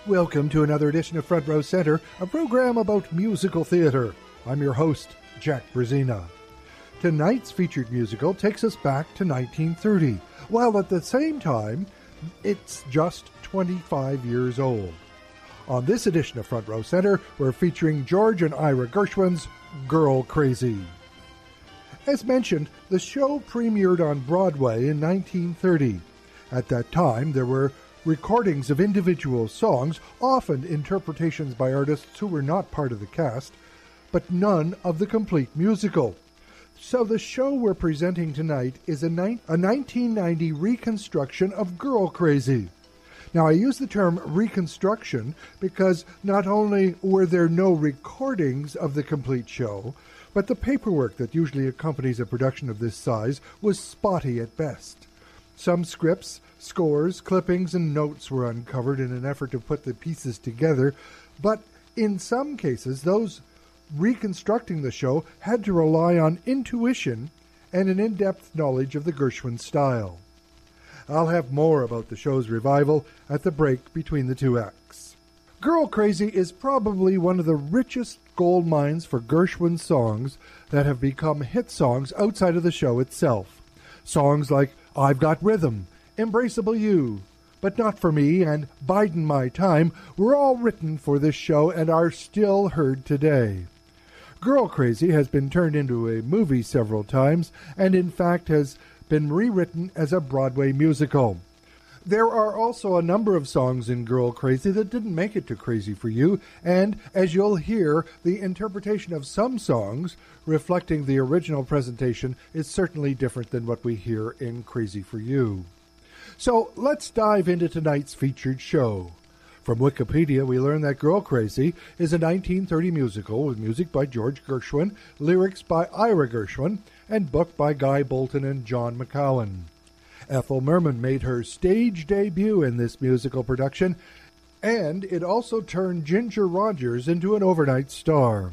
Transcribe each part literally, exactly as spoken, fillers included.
Welcome to another edition of Front Row Center, a program about musical theater. I'm your host, Jack Brzezina. Tonight's featured musical takes us back to nineteen thirty, while at the same time, it's just twenty-five years old. On this edition of Front Row Center, we're featuring George and Ira Gershwin's Girl Crazy. As mentioned, the show premiered on Broadway in nineteen thirty. At that time, there were recordings of individual songs, often interpretations by artists who were not part of the cast, but none of the complete musical. So the show we're presenting tonight is a, ni- a nineteen ninety reconstruction of Girl Crazy. Now, I use the term reconstruction because not only were there no recordings of the complete show, but the paperwork that usually accompanies a production of this size was spotty at best. Some scripts, scores, clippings, and notes were uncovered in an effort to put the pieces together, but in some cases, those reconstructing the show had to rely on intuition and an in-depth knowledge of the Gershwin style. I'll have more about the show's revival at the break between the two acts. Girl Crazy is probably one of the richest gold mines for Gershwin songs that have become hit songs outside of the show itself. Songs like I've Got Rhythm, Embraceable You, But Not For Me, and Bidin' My Time were all written for this show and are still heard today. Girl Crazy has been turned into a movie several times and in fact has been rewritten as a Broadway musical. There are also a number of songs in Girl Crazy that didn't make it to Crazy for You, and as you'll hear, the interpretation of some songs reflecting the original presentation is certainly different than what we hear in Crazy for You. So let's dive into tonight's featured show. From Wikipedia, we learn that Girl Crazy is a nineteen thirty musical with music by George Gershwin, lyrics by Ira Gershwin, and book by Guy Bolton and John McCowan. Ethel Merman made her stage debut in this musical production, and it also turned Ginger Rogers into an overnight star.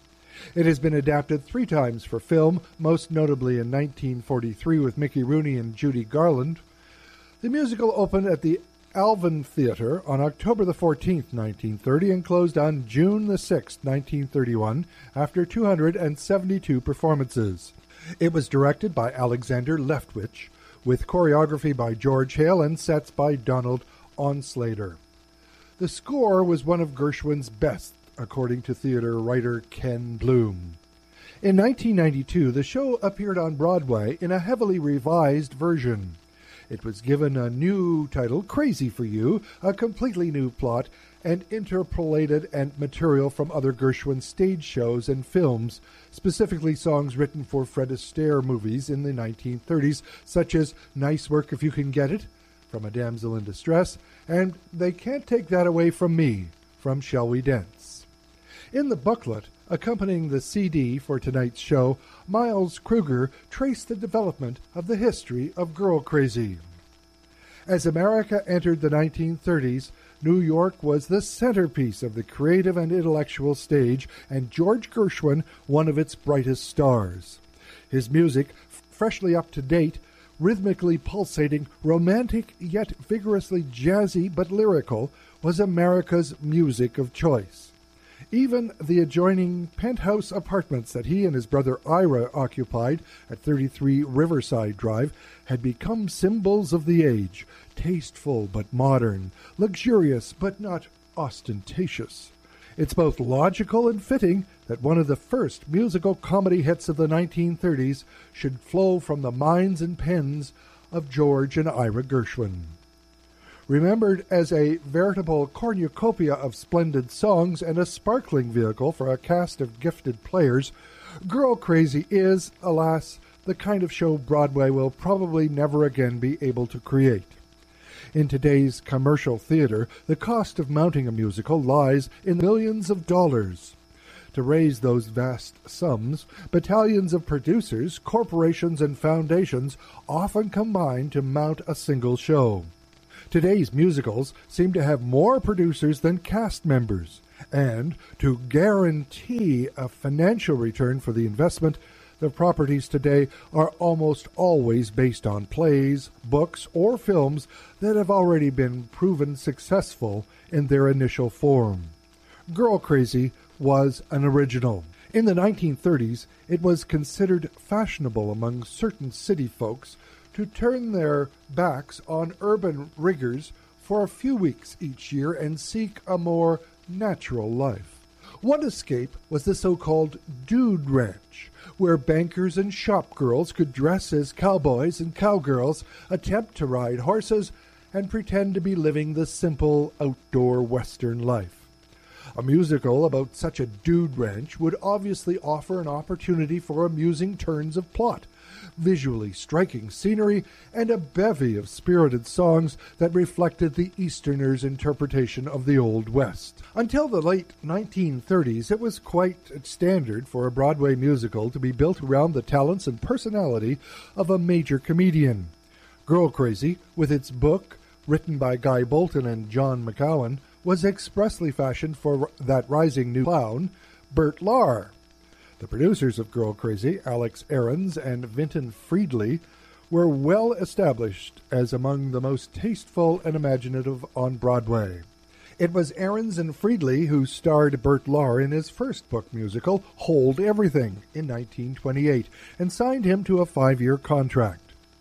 It has been adapted three times for film, most notably in nineteen forty-three with Mickey Rooney and Judy Garland. The musical opened at the Alvin Theatre on October the fourteenth, nineteen thirty, and closed on June the sixth, nineteen thirty-one, after two hundred seventy-two performances. It was directed by Alexander Leftwich, with choreography by George Hale and sets by Donald Onslater. The score was one of Gershwin's best, according to theater writer Ken Bloom. In nineteen ninety-two, the show appeared on Broadway in a heavily revised version. It was given a new title, Crazy for You, a completely new plot, and interpolated and material from other Gershwin stage shows and films, specifically songs written for Fred Astaire movies in the nineteen thirties, such as Nice Work If You Can Get It, from A Damsel in Distress, and They Can't Take That Away From Me, from Shall We Dance. In the booklet accompanying the C D for tonight's show, Miles Kruger traced the development of the history of Girl Crazy. As America entered the nineteen thirties, New York was the centerpiece of the creative and intellectual stage, and George Gershwin one of its brightest stars. His music, freshly up to date, rhythmically pulsating, romantic yet vigorously jazzy but lyrical, was America's music of choice. Even the adjoining penthouse apartments that he and his brother Ira occupied at thirty-three Riverside Drive had become symbols of the age, tasteful but modern, luxurious but not ostentatious. It's both logical and fitting that one of the first musical comedy hits of the nineteen thirties should flow from the minds and pens of George and Ira Gershwin. Remembered as a veritable cornucopia of splendid songs and a sparkling vehicle for a cast of gifted players, Girl Crazy is, alas, the kind of show Broadway will probably never again be able to create. In today's commercial theater, the cost of mounting a musical lies in millions of dollars. To raise those vast sums, battalions of producers, corporations, and foundations often combine to mount a single show. Today's musicals seem to have more producers than cast members, and to guarantee a financial return for the investment, The properties today are almost always based on plays, books, or films that have already been proven successful in their initial form. Girl Crazy was an original. In the nineteen thirties, it was considered fashionable among certain city folks to turn their backs on urban rigors for a few weeks each year and seek a more natural life. One escape was the so-called Dude Ranch, where bankers and shopgirls could dress as cowboys and cowgirls, attempt to ride horses, and pretend to be living the simple outdoor Western life. A musical about such a dude ranch would obviously offer an opportunity for amusing turns of plot, visually striking scenery, and a bevy of spirited songs that reflected the Easterners' interpretation of the Old West. Until the late nineteen thirties, it was quite standard for a Broadway musical to be built around the talents and personality of a major comedian. Girl Crazy, with its book, written by Guy Bolton and John McCowan, was expressly fashioned for that rising new clown, Bert Lahr. The producers of Girl Crazy, Alex Ahrens and Vinton Friedli, were well established as among the most tasteful and imaginative on Broadway. It was Ahrens and Friedli who starred Bert Lahr in his first book musical, Hold Everything, in nineteen twenty-eight, and signed him to a five-year contract.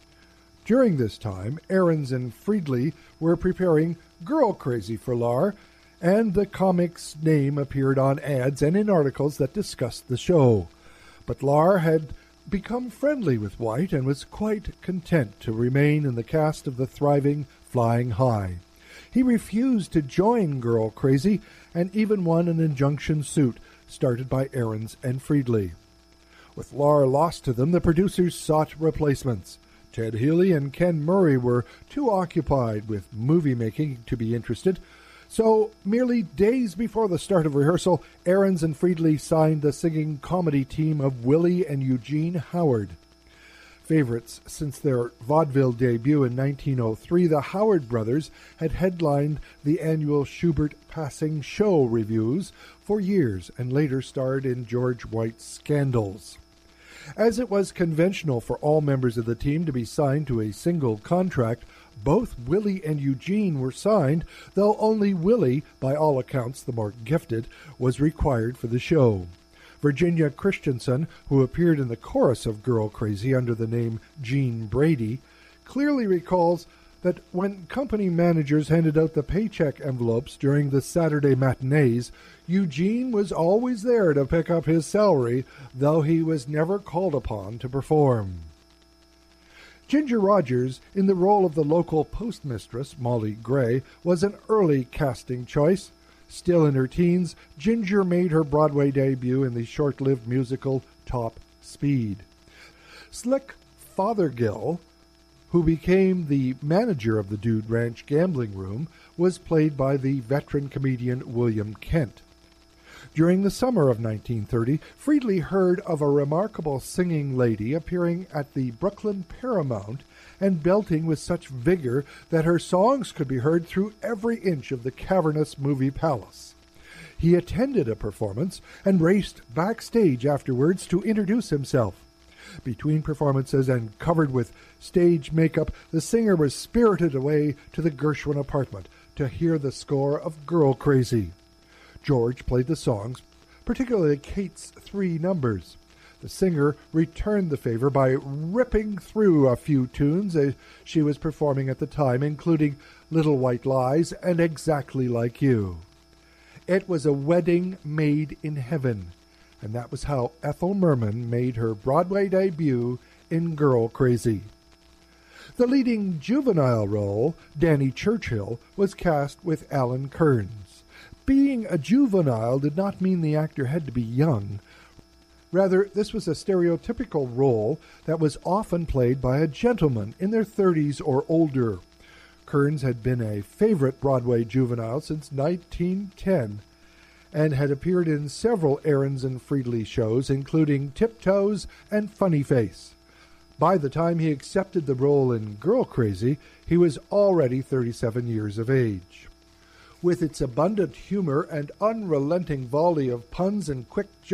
During this time, Ahrens and Friedli were preparing Girl Crazy for Lahr, and the comic's name appeared on ads and in articles that discussed the show. But Lahr had become friendly with White and was quite content to remain in the cast of the thriving Flying High. He refused to join Girl Crazy and even won an injunction suit started by Ahrens and Friedli. With Lahr lost to them, the producers sought replacements. Ted Healy and Ken Murray were too occupied with movie-making to be interested, so merely days before the start of rehearsal, Ahrens and Friedli signed the singing comedy team of Willie and Eugene Howard. Favorites since their vaudeville debut in nineteen oh three, the Howard brothers had headlined the annual Schubert Passing Show reviews for years and later starred in George White's Scandals. As it was conventional for all members of the team to be signed to a single contract, both Willie and Eugene were signed, though only Willie, by all accounts the more gifted, was required for the show. Virginia Christensen, who appeared in the chorus of Girl Crazy under the name Jean Brady, clearly recalls that when company managers handed out the paycheck envelopes during the Saturday matinees, Eugene was always there to pick up his salary, though he was never called upon to perform. Ginger Rogers, in the role of the local postmistress, Molly Gray, was an early casting choice. Still in her teens, Ginger made her Broadway debut in the short-lived musical Top Speed. Slick Fothergill, who became the manager of the Dude Ranch gambling room, was played by the veteran comedian William Kent. During the summer of nineteen thirty, Friedli heard of a remarkable singing lady appearing at the Brooklyn Paramount and belting with such vigor that her songs could be heard through every inch of the cavernous movie palace. He attended a performance and raced backstage afterwards to introduce himself. Between performances and covered with stage makeup, the singer was spirited away to the Gershwin apartment to hear the score of Girl Crazy. George played the songs, particularly Kate's three numbers. The singer returned the favor by ripping through a few tunes as she was performing at the time, including Little White Lies and Exactly Like You. It was a wedding made in heaven, and that was how Ethel Merman made her Broadway debut in Girl Crazy. The leading juvenile role, Danny Churchill, was cast with Alan Kearns. Being a juvenile did not mean the actor had to be young. Rather, this was a stereotypical role that was often played by a gentleman in their thirties or older. Kearns had been a favorite Broadway juvenile since nineteen ten and had appeared in several Ahrens and Friedli shows, including Tiptoes and Funny Face. By the time he accepted the role in Girl Crazy, he was already thirty-seven years of age. With its abundant humor and unrelenting volley of puns and quick jokes,